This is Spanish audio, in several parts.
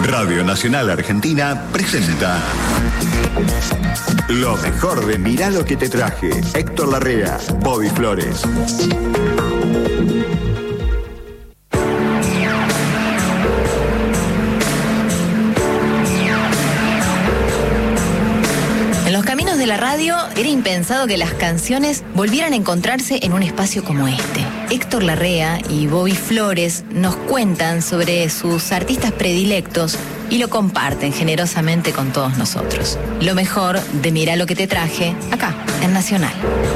Radio Nacional Argentina presenta lo mejor de Mirá lo que te traje. Héctor Larrea, Bobby Flores. En los caminos de la radio era impensado que las canciones volvieran a encontrarse en un espacio como este. Héctor Larrea y Bobby Flores nos cuentan sobre sus artistas predilectos y lo comparten generosamente con todos nosotros. Lo mejor de Mirá lo que te traje, acá, en Nacional.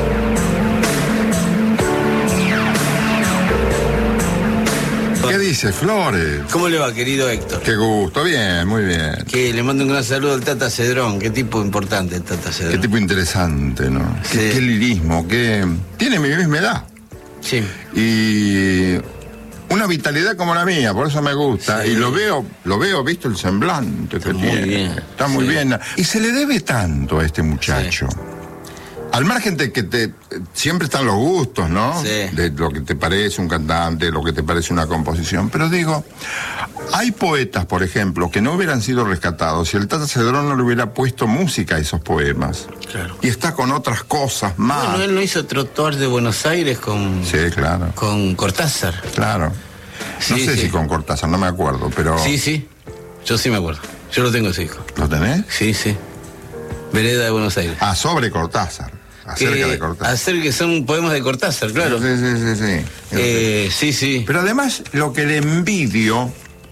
¿Qué dice, Flores? ¿Cómo le va, querido Héctor? Qué gusto, bien, muy bien. Que le mando un gran saludo al Tata Cedrón. Qué tipo importante el Tata Cedrón. Qué tipo interesante, ¿no? Sí. Qué lirismo, tiene mi misma edad. Sí. Y una vitalidad como la mía, por eso me gusta. Sí. Y lo veo, visto el semblante Está que muy tiene. bien. Está muy Sí. bien. Y se le debe tanto a este muchacho. Sí. Al margen de que siempre están los gustos, ¿no? Sí. De lo que te parece un cantante, lo que te parece una composición. Pero digo, hay poetas, por ejemplo, que no hubieran sido rescatados si el Tata Cedrón no le hubiera puesto música a esos poemas. Claro. Y está con otras cosas más. Bueno, él no hizo Trotuar de Buenos Aires con... Sí, claro. Con Cortázar. Claro. No Sí, sé sí. si con Cortázar, no me acuerdo, pero... Sí, sí. Yo sí me acuerdo. Yo lo tengo ese hijo. ¿Lo tenés? Sí, sí. Vereda de Buenos Aires. Ah, sobre Cortázar. Acerca de Cortázar. Hacer que son poemas de Cortázar, claro. Sí. Sí, sí. Pero además, lo que le envidio,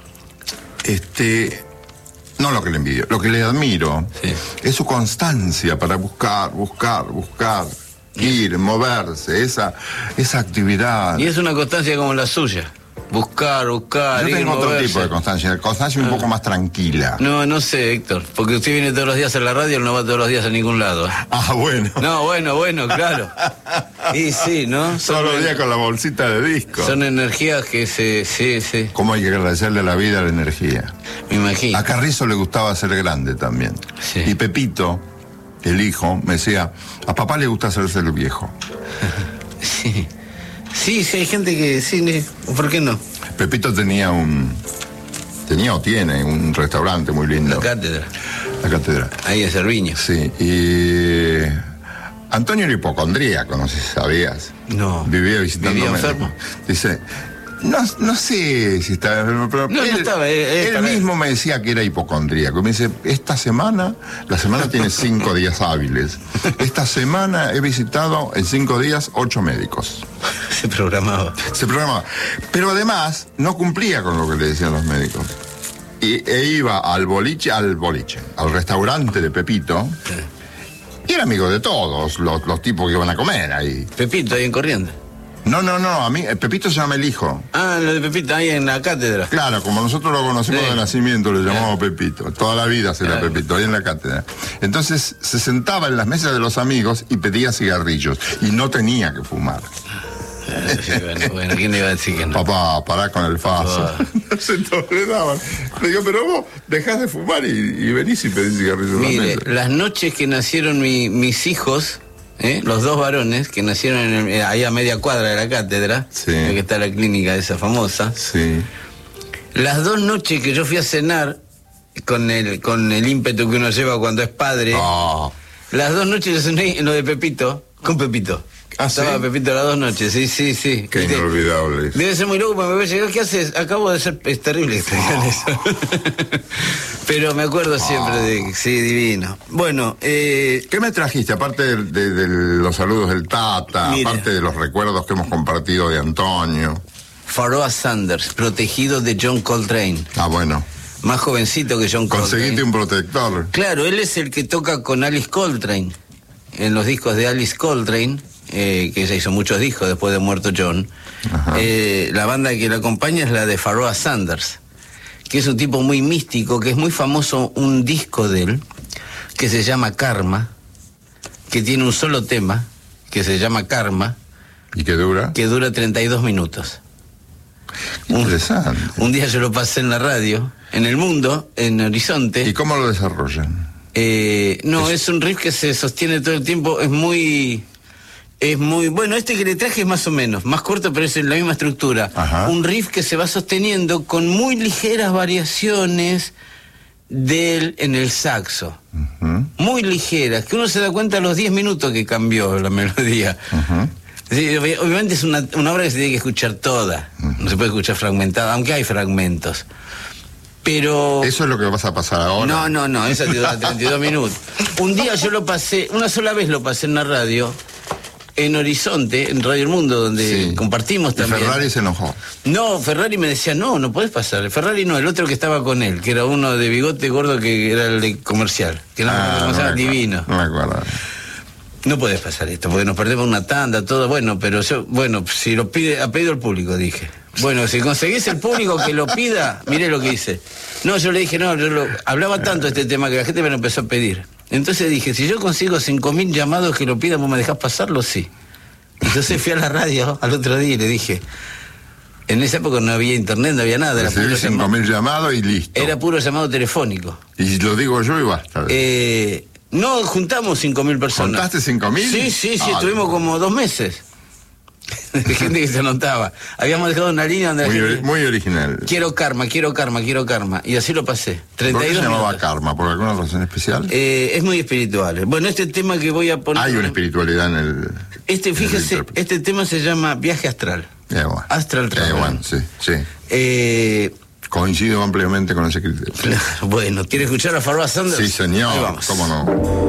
no lo que le envidio, lo que le admiro, Sí. es su constancia para buscar, ir, moverse, esa actividad. Y es una constancia como la suya. Buscar, Yo ir, tengo otro moverse. tipo de constancia un poco más tranquila. No sé, Héctor, porque usted viene todos los días a la radio, él no va todos los días a ningún lado. Ah, bueno. No, bueno, claro. Y sí, ¿no? Todos los días con la bolsita de disco. Son energías que sí, ¿Cómo hay que agradecerle a la vida la energía? me imagino. A Carrizo le gustaba ser grande también. Sí. Y Pepito, el hijo, me decía, a papá le gusta hacerse el viejo. Sí, hay gente que sí, ¿por qué no? Pepito tenía o tiene un restaurante muy lindo. La cátedra, La Catedral. ahí en Cerviño. Sí, y Antonio era hipocondríaco, no sé si sabías. No. Vivía visitándome. ¿Vivía enfermo? Dice, no sé si estaba enfermo, pero No estaba, él mismo me decía que era hipocondríaco. Me dice, la semana tiene 5 días hábiles. Esta semana he visitado en 5 días 8 médicos. Se programaba. Se programaba. Pero además no cumplía con lo que le decían los médicos. E iba al restaurante de Pepito, y era amigo de todos los tipos que iban a comer ahí. Pepito, ahí en Corrientes. No, a mí, Pepito se llama el hijo. Ah, lo de Pepito, ahí en la cátedra. Claro, como nosotros lo conocimos Sí. de nacimiento, le llamamos Pepito. Toda la vida será Claro. Pepito, ahí en la cátedra. Entonces se sentaba en las mesas de los amigos y pedía cigarrillos. Y no tenía que fumar. Sí, bueno, ¿quién le iba a decir que no? Papá, pará con el faso. No se toleraban. Le digo, pero vos dejás de fumar y venís y pedís cigarrillos en la Mire, mesa. las noches que nacieron mis hijos, los dos varones que nacieron ahí a media cuadra de la cátedra, Sí. que está la clínica esa famosa, Sí. las 2 noches que yo fui a cenar con el ímpetu que uno lleva cuando es padre, Ah, las 2 noches yo cené en lo de Pepito, con Pepito. ¿Ah, sí? Estaba Pepito las 2 noches, sí. qué ¿Viste? inolvidable. Debe ser muy loco, porque me voy a llegar, ¿qué haces? Acabo de ser, es terrible explicar eso. Pero me acuerdo siempre de, sí, divino. Bueno, ¿Qué me trajiste? Aparte de los saludos del Tata, Mire. aparte de los recuerdos que hemos compartido de Antonio. Pharoah Sanders, protegido de John Coltrane, Ah, bueno. más jovencito que John Coltrane. Conseguiste un protector. Claro, él es el que toca con Alice Coltrane, en los discos de Alice Coltrane, que ella hizo muchos discos después de muerto John. Ajá. La banda que la acompaña es la de Pharoah Sanders, que es un tipo muy místico, que es muy famoso un disco de él, que se llama Karma, que tiene un solo tema, que se llama Karma, ¿Y qué dura? que dura 32 minutos. Interesante. Un día yo lo pasé en la radio, en El Mundo, en Horizonte. ¿Y cómo lo desarrollan? No, es un riff que se sostiene todo el tiempo, es muy... Es muy bueno. Este que le traje es más o menos, más corto, pero es en la misma estructura. Ajá. Un riff que se va sosteniendo con muy ligeras variaciones en el saxo. Muy ligeras, que uno se da cuenta a los 10 minutos que cambió la melodía. Sí, obviamente es una obra que se tiene que escuchar toda. No se puede escuchar fragmentada, aunque hay fragmentos. Pero... ¿Eso es lo que vas a pasar ahora? No, esa te dura 32 minutos. Un día yo lo pasé, una sola vez lo pasé en la radio, en Horizonte, en Radio El Mundo, donde compartimos también. Ferrari se enojó. No, Ferrari me decía, no podés pasar. Ferrari no, el otro que estaba con él, que era uno de bigote gordo que era el de comercial, que era divino. No me acuerdo. No podés pasar esto, porque nos perdemos una tanda, todo, pero si lo pide, ha pedido el público, dije. Bueno, si conseguís el público que lo pida, miré lo que hice. No, yo le dije, hablaba tanto de este tema que la gente me lo empezó a pedir. Entonces dije, si yo consigo 5.000 llamados que lo pidan, ¿vos me dejás pasarlo? Sí. Entonces fui a la radio al otro día y le dije, en esa época no había internet, no había nada. Recibí 5.000 llamados y listo. Era puro llamado telefónico. Y lo digo yo y basta. No, juntamos 5.000 personas. ¿Contaste 5.000? Sí, estuvimos como 2 meses. De gente que se anotaba. Habíamos dejado una línea donde muy original. Quiero karma. Y así lo pasé. 32 ¿Por qué se llamaba minutos. karma? ¿Por alguna razón especial? Es muy espiritual. Bueno, este tema que voy a poner... Hay una espiritualidad en el... Fíjese, este tema se llama Viaje Astral. Astral Travel. Sí. Coincido ampliamente con ese criterio. Bueno, ¿quiere escuchar a Pharoah Sanders? Sí, señor. Ahí vamos. ¿Cómo no?